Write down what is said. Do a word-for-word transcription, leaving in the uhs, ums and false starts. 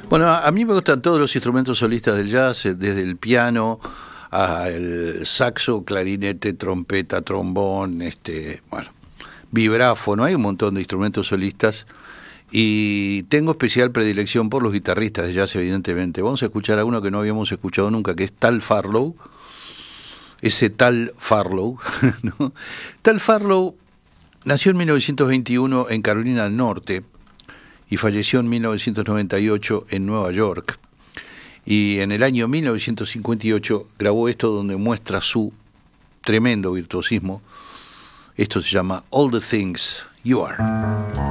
Bueno, a, a mí me gustan todos los instrumentos solistas del jazz, desde el piano al saxo, clarinete, trompeta, trombón, este, bueno, vibráfono, hay un montón de instrumentos solistas y tengo especial predilección por los guitarristas de jazz, evidentemente. Vamos a escuchar a uno que no habíamos escuchado nunca, que es Tal Farlow, ese Tal Farlow, ¿no? Tal Farlow nació en mil novecientos veintiuno en Carolina del Norte y falleció en mil novecientos noventa y ocho en Nueva York. Y en el año mil novecientos cincuenta y ocho grabó esto donde muestra su tremendo virtuosismo. Esto se llama All the Things You Are.